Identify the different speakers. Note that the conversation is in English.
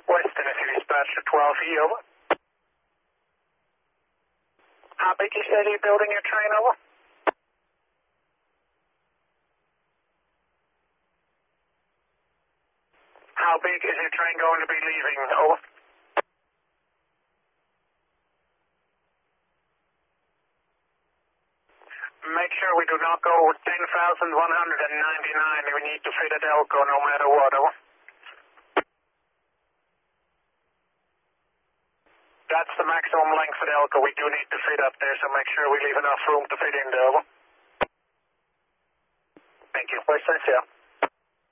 Speaker 1: West Tennessee Dispatch to 12E, over. How big you said you're building your train, over? How big is your train going to be leaving, over? Make sure we do not go 10,199. We need to fit at Elko no matter what, over. That's the maximum length at Elko. We do need to fit up there, so make sure we leave enough room to fit in there, over. Thank you. West Tennessee.